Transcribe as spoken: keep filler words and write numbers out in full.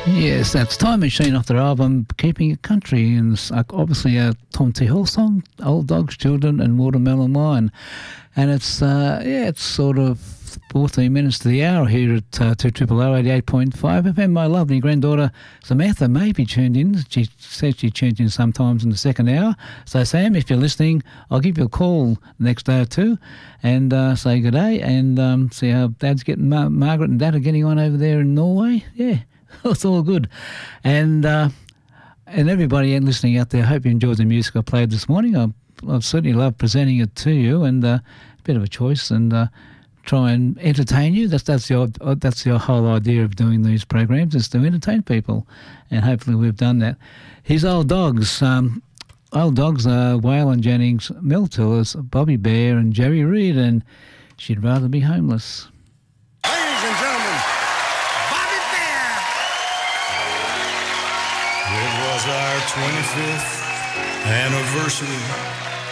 Yes, that's Time Machine off their album Keeping It Country, and it's uh, obviously a Tom T. Hall song, Old Dogs, Children and Watermelon Wine. And it's, uh, yeah, it's sort of fourteen minutes to the hour here at uh, two triple O eighty-eight point five F M. My lovely granddaughter Samantha may be tuned in. She says she tunes in sometimes in the second hour. So, Sam, if you're listening, I'll give you a call the next day or two and uh, say good day and um, see how Dad's getting, Mar- Margaret and Dad are getting on over there in Norway. Yeah. It's all good. And uh, and everybody listening out there, I hope you enjoyed the music I played this morning. I, I certainly love presenting it to you, and uh, a bit of a choice, and uh, try and entertain you. That's that's the that's the whole idea of doing these programs, is to entertain people, and hopefully we've done that. Here's Old Dogs. Um, Old Dogs are Waylon Jennings, Mel Tillis, Bobby Bear, and Jerry Reed, and She'd Rather Be Homeless. Ladies and gentlemen, Bobby Bear. It was our twenty-fifth anniversary.